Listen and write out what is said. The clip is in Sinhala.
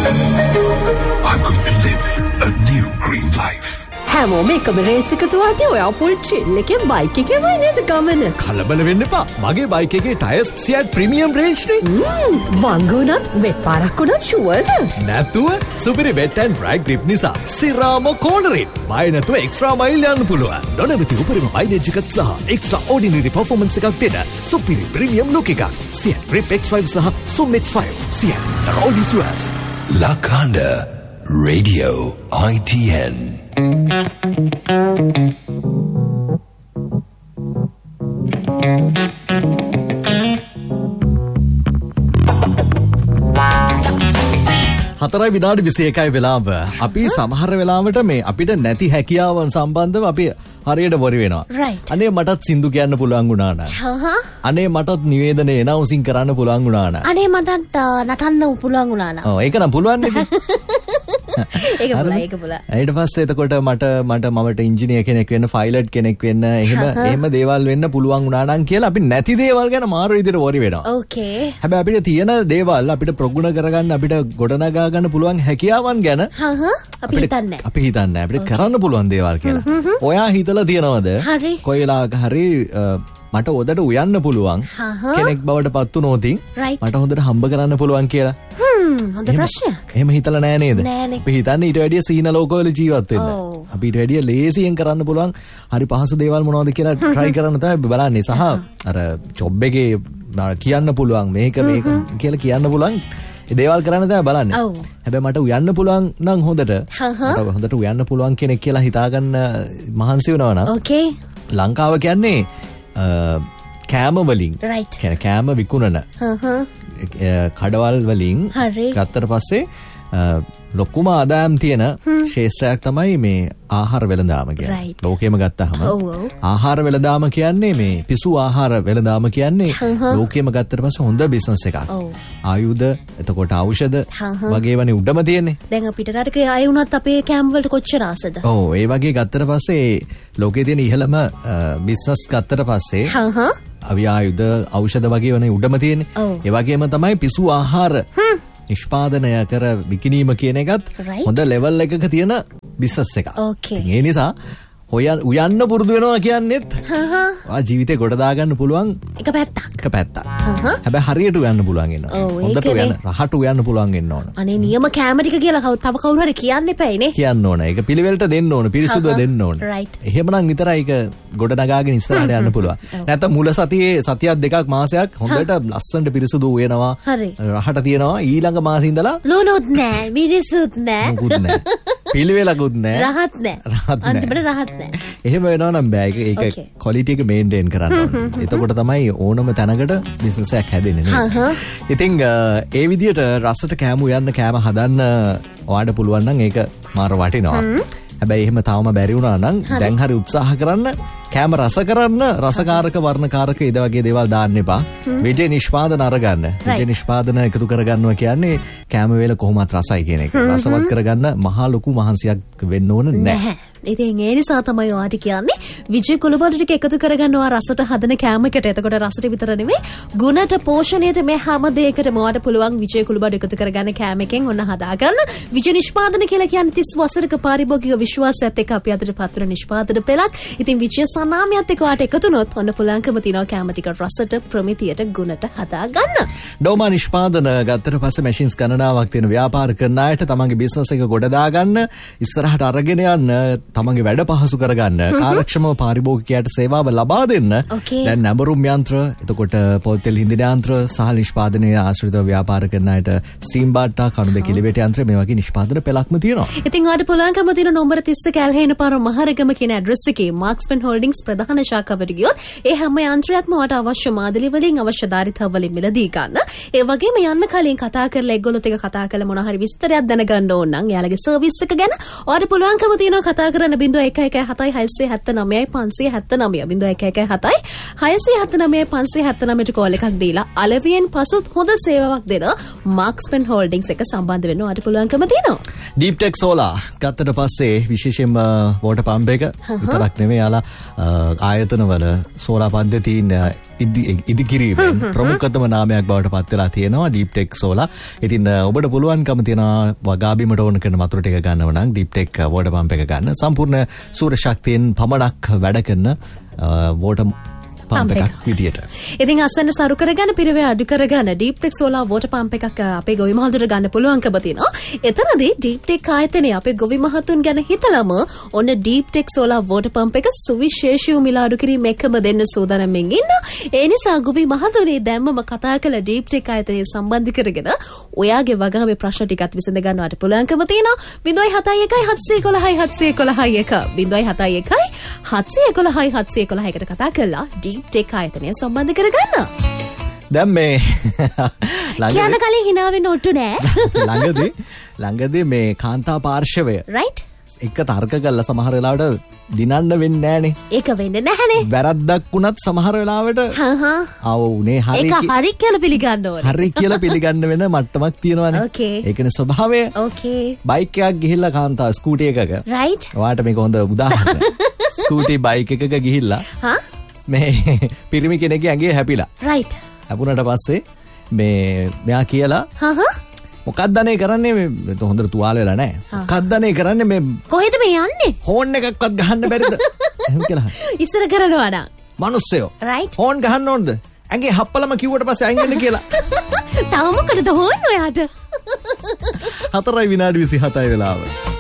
I'm going to live a new green life. හැමෝම එකම රේස් එක දුවද්දී ඔයා ෆුල් චිල් එකේ බයික් එකේ වයි නේද ගමන? කලබල වෙන්න එපා. මගේ බයික් එකේ ටයර්ස් සියට් ප්‍රීමියම් රේන්ජ් නේ. වංගුණත් වෙත් පාරක් උනත් ෂුවර්ද? නැතුව සුපිරි වෙට් ඇන්ඩ් ඩ්‍රයි ග්‍රිප් නිසා සිරාම කෝනරින් බය නැතුව එක්ස්ට්‍රා මයිල් යන්න පුළුවන්. නොනවති උපරිම මයිලේජ් එකක් සහ එක්ස්ට්‍රා ඕඩිනරි පර්ෆෝමන්ස් එකක් දෙන සුපිරි ප්‍රීමියම් ලුක් එකක්. සියට් ග්‍රිප් X5 සහ සුම් X5. සියට් the road is yours. Lakanda Radio ITN. හතරයි විනාඩි 21යි වෙලාව. අපි සමහර වෙලාවට මේ අපිට නැති හැකියාවන් සම්බන්ධව අපි හරියට වරි වෙනවා. අනේ මටත් සින්දු කියන්න පුළුවන් වුණා නේද? අනේ මටත් නිවේදනය එනවුසින් කරන්න පුළුවන් වුණා නේද? අනේ මටත් නටන්න පුළුවන් වුණා නේද? ඔව් ඒක නම් පුළුවන් නේද? ඒක පුළුවන්. ඊට පස්සේ එතකොට මට ඉංජිනේර කෙනෙක් වෙන්න, පයිලට් කෙනෙක් වෙන්න, එහෙම දේවල් වෙන්න පුළුවන් වුණා නම් කියලා අපි නැති දේවල් ගැන මාරු විදිහට වරි වෙනවා. ඕකේ. හැබැයි අපිට තියෙන දේවල් අපිට ප්‍රගුණ කරගන්න, අපිට ගොඩනගා ගන්න පුළුවන් හැකියාවන් ගැන අපි හිතන්නේ. අපි හිතන්නේ අපිට කරන්න පුළුවන් දේවල් කියලා. ඔයා හිතලා තියනවද? කොයි වෙලාවක හරි මට ඔදට උයන්න පුළුවන් කෙනෙක් බවට පත් වුණොත් මට හොඳට හම්බ කරන්න පුළුවන් කියලා. හොඳ ප්‍රශ්නයක්. එහෙම හිතලා නෑ නේද? අපි හිතන්නේ ඊට වැඩිය සීන ලෝකවල ජීවත් වෙන්න. අපි ඊට වැඩිය ලේසියෙන් කරන්න පුළුවන් හරි පහසු දේවල් මොනවද කියලා try කරන්න තමයි බලන්නේ. සහ අර ජොබ් එකේ කියන්න පුළුවන් මේක කියලා කියන්න පුළුවන් ඒ දේවල් කරන්න තමයි බලන්නේ. හැබැයි මට උයන්න පුළුවන් නම් හොඳට උයන්න පුළුවන් කෙනෙක් කියලා හිතාගන්න මහන්සි වෙනවා නම් ලංකාව කියන්නේ කෑම වලින් කෑම විකුණන කඩවල් වලින් ගත්තට පස්සේ ලොකුම ආදායම් තියෙන ශේෂ්ත්‍රයක් තමයි මේ ආහාර වෙළඳාම කියන්නේ. ලෝකෙම ගත්තාම ආහාර වෙළඳාම කියන්නේ මේ පිසු ආහාර වෙළඳාම කියන්නේ ලෝකෙම ගත්තට පස්සේ හොඳ බිස්නස් එකක්. ආයුධ, එතකොට ඖෂධ වගේ වනේ උඩම තියෙන්නේ. දැන් අපිට රටක ආය වුණත් අපේ කැම්ප් වලට කොච්චර ආසද? ඔව් ඒ වගේ ගත්තට පස්සේ ලෝකයේ තියෙන ඉහළම බිස්නස් ගත්තට පස්සේ අවි ආයුධ, ඖෂධ වගේ වනේ උඩම තියෙන්නේ. ඒ වගේම තමයි පිසු ආහාර නිෂ්පාදනය කර විකිණීම කියන එකත් හොඳ ලෙවල් එකක තියෙන බිස්නස් එකක්. ඒ නිසා උයන්න පුරුදු වෙනවා කියන්නේත් ජීවිතේ ගොඩ දාගන්න පුළුවන් එක පැත්තක්. හැබැයි හරියට උයන්න පුළුවන් වෙනවා. හොඳට උයන්න, රහට උයන්න පුළුවන් වෙන්න ඕන. අනේ නියම කැම ටික කියලා තව කවුරු හරි කියන්න එපායිනේ. කියන්න ඕන. ඒක පිළිවෙලට දෙන්න ඕන, පිරිසුදුව දෙන්න ඕන. එහෙමනම් විතරයි ඒක ගොඩ නගාගෙන ඉස්සරහට යන්න පුළුවන්. නැත්නම් මුල සතියේ සතියක් දෙකක් මාසයක් හොඳට ලස්සනට පිරිසුදු උයනවා, රහට තියනවා. ඊළඟ මාසෙ ඉඳලා ලෝනොත් නෑ, මිරිසුත් නෑ. මොකුත් නෑ. පිළිවෙලකුත් නෑ. රහත් නෑ. අන්තිමට රහත් නෑ. එහෙම වෙනවා නම් බෑ. ඒක ක්වොලිටි එක මේන්ටේන් කරන්න ඕනේ. එතකොට තමයි ඕනම තැනකට බිස්නස් එකක් හැදෙන්නේ නේද? ඉතින් ඒ විදිහට රසට කෑම උයන්න, කෑම හදන්න ඔයාලට පුළුවන් නම් ඒක මාර වටිනවා. හැබැයි එහෙම තාම බැරි වුණා නම් දැන් හරි උත්සාහ කරන්න කෑම රස කරන්න, රසකාරක, වර්ණකාරක ඉද වගේ දේවල් දාන්න එපා. විජේ නිෂ්පාදන අරගන්න. විජේ නිෂ්පාදන එකතු කරගන්නවා කියන්නේ කෑම වේල කොහොමත් රසයි කියන එක. රසවත් කරගන්න මහා ලොකු මහන්සියක් වෙන්න ඕන නැහැ. ඉතින් ඒ නිසා තමයි ඔයාට කියන්නේ විජේ කුළුබඩු ටික එකතු කරගන්නවා රසට හදන කෑමකට. එතකොට රසට විතර නෙමෙයි ගුණට, පෝෂණයට, මේ හැම දෙයකටම ඔයාට පුළුවන් විජේ කුළුබඩු එකතු කරගන්න කෑමකින් ඔන්න හදාගන්න. විජේ නිෂ්පාදන කියලා කියන්නේ 30 වසරක පාරිභෝගික විශ්වාසයත් එක්ක අපි අදට පත්වන නිෂ්පාදන පෙළක්. ඉතින් විජේ සනාමියත් එක්ක ඔයාට එකතු වුණොත් ඔන්න පුළුවන්කම තියෙනවා කෑම ටික රසට, ප්‍රමිතියට, ගුණට හදාගන්න. ඩෝමා නිෂ්පාදන ගත්තට පස්සේ මැෂින්ස් ගණනාවක් තියෙන ව්‍යාපාර කරන අයට තමන්ගේ බිස්නස් එක ගොඩ දාගන්න, ඉස්සරහට අරගෙන යන්න, තමන්ගේ වැඩ පහසු කරගන්න, කාර්යක්ෂමව පාරිභෝගිකයාට සේවාව ලබා දෙන්න. දැන් නැඹුරුම් යන්ත්‍ර, එතකොට පොල්තෙල් හිඳින යන්ත්‍ර සහ නිෂ්පාදනයේ ආශ්‍රිතව ව්‍යාපාර කරන අයට ස්ටීම් බාට්ටා, කණු දෙක එලිවේටර් යන්ත්‍ර මේ වගේ නිෂ්පාදන පෙළක්ම තියෙනවා. ඉතින් ඔයාට පුළුවන්කම තියෙන නම්බර 30 කැල්හේන පාර මහරගම කියන ඇඩ්‍රස් එකේ මාක්ස්පන් හෝල්ඩින්ග්ස් ප්‍රධාන ශාඛාවට ගියොත් ඒ හැම යන්ත්‍රයක්ම ඔයාට අවශ්‍ය මාදලි වලින්, අවශ්‍ය ධාරිතාව වලින් මිලදී ගන්න. ඒ වගේම යන්න කලින් කතා කරලා එක්ගොල්ලොත් එක කතා කරලා මොනවා හරි විස්තරයක් දැනගන්න ඕන නම් එයාලගේ සර්විස් එක ගැන ඔයාට පුළුවන්කම තියෙනවා කතා කරන්න 0117 කෝල් එකක් දීලා අලවියෙන් පසුත් හොඳ සේවාවක් දෙන මාක්ස්පන් හෝල්ඩින්ග්ස් එක සම්බන්ධ වෙන්න ඔයාට පුළුවන්කම තියෙනවා. ඩීප් ටෙක් සෝලාර් ගත්තට පස්සේ විශේෂයෙන්ම වෝටර් පම්ප් එක විතරක් නෙමෙයි යාලා ආයතනවල සෝලාර් පද්ධතීන් ඉදිකිරීමෙන් ප්‍රමුඛතම නාමයක් බවට පත් වෙලා තියෙනවා ඩීප් ටෙක් සෝලා. ඉතින් ඔබට පුළුවන්කම තියෙනවා වගාබිමට ඕන කරන වතුර ටික ගන්නව නම් ඩීප් ටෙක් වෝටර් පම්ප් එක ගන්න. සම්පූර්ණ සූර්ය ශක්තියෙන් පමණක් වැඩ කරන වෝටර් පම්ප් එකක් විදියට. ඉතින් අසන්න සරු කරගන්න පිරවේ අඩු කරගන්න deep tech solar water pump එකක් අපේ ගොවි මහතුන්ට ගන්න පුළුවන්කම තියෙනවා. එතනදී ඩීප් ටෙක් ආයතනයේ අපේ ගොවි මහතුන් ගැන හිතලම ඔන්න deep tech solar water pump එක සුවිශේෂී මිල අඩු කිරීම එකම දෙන්න සූදානම්ෙන් ඉන්න. ඒ නිසා ගොවි මහතුනේ දැම්මම කතා කළ ඩීප් ටෙක් ආයතනයේ සම්බන්ධ කරගෙන ඔයාගේ වගාවේ ප්‍රශ්න ටිකත් විසඳ ගන්නවට පුළුවන්කම තියෙනවා. 071 711 711 කට කතා කරලා ඩීප් ටෙක් ආයතනය සම්බන්ධ කරගන්න. දැන් මේ කියන කලින් හිනාවෙන්න ඔට්ටු නෑ. ළඟදී මේ කාන්තා පාර්ශවය රයිට් එක තර්ක කළා සමහර වෙලාවට දිනන්න වෙන්නේ නෑනේ. ඒක වෙන්නේ නැහනේ. වැරද්දක් වුණත් සමහර වෙලාවට උනේ හරි ඒක හරි කියලා පිළිගන්න ඕනේ. හරි කියලා පිළිගන්න වෙන මට්ටමක් තියෙනවානේ. ඕකේ. ඒකනේ ස්වභාවය. ඕකේ. බයික් එකක් ගිහිල්ලා කාන්තා ස්කූටි එකක. රයිට්. ඔයාලට මේක හොඳ උදාහරණයක්. ස්කූටි බයික් එකක ගිහිල්ලා මේ පිරිමි කෙනෙක්ගේ ඇඟේ හැපිලා. රයිට්. හැපුණට පස්සේ මෙයා කියලා මොකක්ද අනේ කරන්නේ මේ හොඳට තුවාල වෙලා නැහැ. මොකක්ද අනේ කරන්නේ මේ කොහෙද මේ යන්නේ? හෝන් එකක්වත් ගහන්න බැරිද? එහෙම කියලා. ඉස්සර කරනවා නම්. මිනිස්සයෝ. රයිට්. හෝන් ගහන්න ඕනද? ඇඟේ හප්පලම කිව්වට පස්සේ අයින් වෙන්න කියලා. තව මොකටද හෝන් ඔයාට? 4:27 වෙලාව.